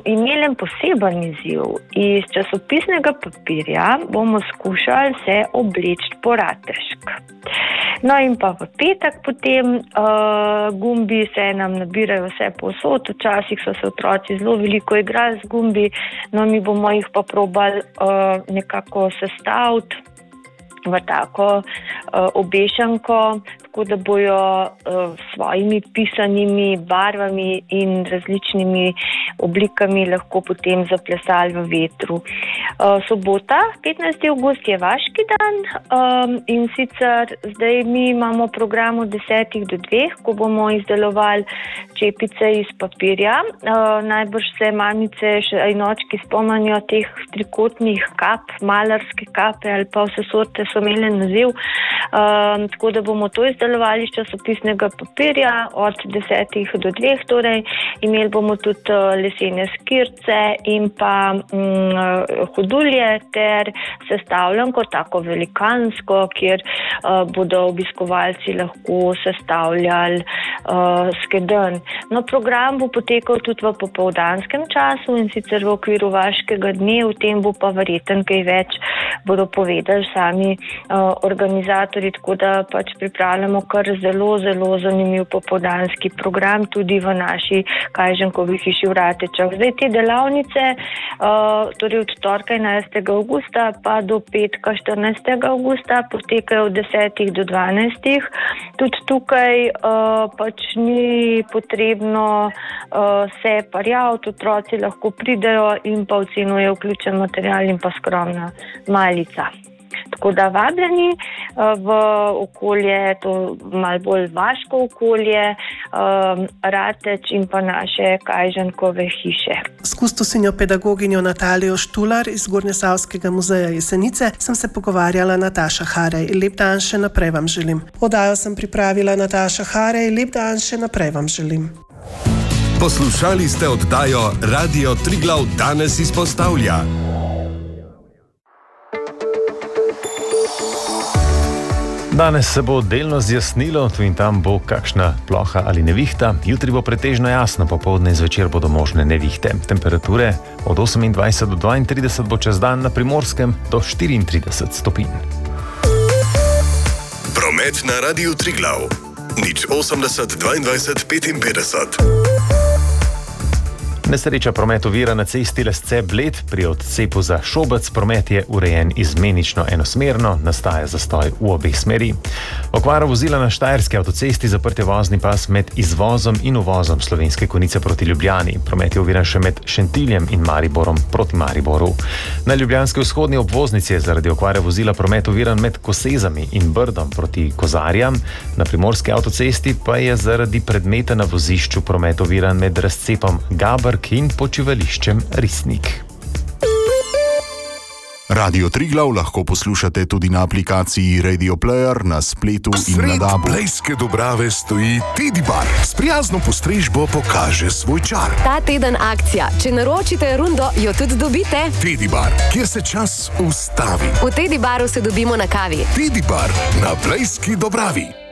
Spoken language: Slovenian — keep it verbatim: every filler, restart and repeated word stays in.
imeli poseben izziv. Iz časopisnega papirja bomo skušali se obleči po ratešk. No in pa v petek potem uh, gumbi se nam nabirajo vse povsod, včasih so se otroci zelo veliko igrali z gumbi, no mi bomo jih pa probali uh, nekako sestaviti v tako uh, obešanko, tako da bojo uh, svojimi pisanimi barvami in različnimi oblikami lahko potem zaplesali v vetru. Uh, sobota, petnajsti avgust je vaški dan um, in sicer zdaj mi imamo program od desetih do dveh, ko bomo izdelovali čepice iz papirja. Uh, najbrž se mamice še enočki spomnijo teh trikotnih kap, malarske kape ali pa vse sorte so imeli naziv, uh, tako da bomo to izdelovali iz časopisnega papirja od desetih do dveh, torej imeli bomo tudi uh, lesene skirce in pa um, hodulje ter sestavljanko, tako velikansko, kjer uh, bodo obiskovalci lahko sestavljali uh, skedenj. No, program bo potekal tudi v popoldanskem času in sicer v okviru vaškega dne, v tem bo pa verjetno kaj več bodo povedali sami uh, organizatorji, tako da pač pripravljamo kar zelo, zelo zanimiv popoldanski program tudi v naši Kajženkovi hiši v Ratečah. Zdaj te delavnice, uh, torej od torka enajstega avgusta pa do petka štirinajstega avgusta potekajo od desetih do dvanajstih. Tudi tukaj uh, pač ni potrebno uh, se parjaviti, otroci lahko pridejo in pa v ceno je vključen material in pa skromna malica. Tako da vabljeni v okolje, to malo bolj vaško okolje, Rateč in pa naše Kajženkove hiše. S kustosinjo pedagoginjo Natalijo Štular iz Gornjesavskega muzeja Jesenice sem se pogovarjala Nataša Harej. Lep dan še naprej vam želim. Oddajo sem pripravila Nataša Harej. Lep dan še naprej vam želim. Poslušali ste oddajo Radio Triglav danes izpostavlja. Danes se bo delno zjasnilo, tu in tam bo kakšna ploha ali nevihta, jutri bo pretežno jasno, popoldne in zvečer bodo možne nevihte. Temperature od osemindvajset do dvaintrideset bo čez dan na Primorskem do štiriintrideset stopinj. Promet na Radiu Triglav. Nič osemdeset dvaindvajset petinpetdeset. Nesreča promet ovira na cesti Lesce-Bled pri odcepu za Šobec. Promet je urejen izmenično enosmerno, nastaja zastoj v obeh smeri. Okvara vozila na štajerski avtocesti, zaprte vozni pas med izvozom in uvozom Slovenske Konjice proti Ljubljani. Promet je oviran še med Šentiljem in Mariborom proti Mariboru. Na ljubljanski vzhodni obvoznici je zaradi okvare vozila promet oviran med Kosezami in Brdom proti Kozarjam. Na primorski avtocesti pa je zaradi predmeta na vozišču promet oviran med razcepom Gaber in počivališčem Risnik. Radio Triglav lahko poslušate tudi na aplikaciji Radio Player, na spletu in na dabu. Sred Blejske Dobrave stoji Teddy Bar. S prijazno postrežbo pokaže svoj čar. Ta teden akcija. Če naročite rundo, jo tudi dobite. Teddy Bar, kjer se čas ustavi. V Teddy Baru se dobimo na kavi. Teddy Bar na Blejski Dobravi.